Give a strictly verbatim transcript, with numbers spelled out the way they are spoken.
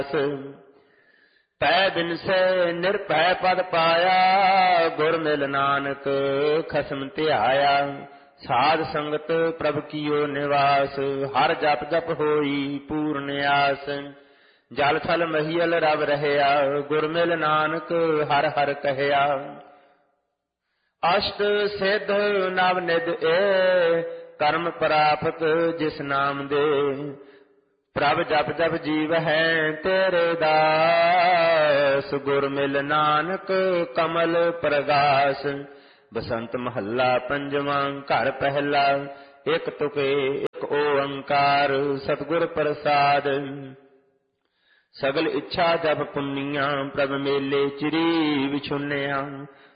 ਪੈ ਬਿਨਸੈ ਨਿਰਭੈ ਪਦ ਪਾਇਆ, ਗੁਰ ਮਿਲ ਨਾਨਕ ਖਸਮ ਧਿਆਇਆ। ਸਾਧ ਸੰਗਤ ਪ੍ਰਭ ਕੀਓ ਨਿਵਾਸ, ਹਰ ਜਪ ਜਪ ਹੋਈ ਪੂਰਨ ਆਸ। ਜਲ ਥਲ ਮਹੀਲ ਰਵ ਰਹਿਆ, ਗੁਰ ਮਿਲ ਨਾਨਕ ਹਰ ਹਰ ਕਹਿਆ। ਅਸ਼ਟ ਸਿੱਧ ਨਵ ਨਿਧ ਏ, ਕਰਮ ਪ੍ਰਾਪਤ ਜਿਸ ਨਾਮ ਦੇ। ਪ੍ਰਭ ਜਪ ਜਪ ਜੀਵ ਹੈ ਤੇਰੇ ਦਾਸ, ਗੁਰ ਮਿਲ ਨਾਨਕ ਕਮਲ ਪ੍ਰਗਾਸ। ਬਸੰਤ ਮਹੱਲਾ ਪੰਜਵਾਂ, ਘਰ ਪਹਿਲਾ। ਇਕ ਤੁਕੇ ਇਕ ਓੰਕਾਰ, ਸਤਿਗੁਰ ਪ੍ਰਸਾਦ। ਸਗਲ ਇੱਛਾ ਜਪ ਪੁੰਨੀਆਂ, ਪ੍ਰਭ ਮੇਲੇ ਚਿਰੀ ਵਿਛੁੰਨਿਆ।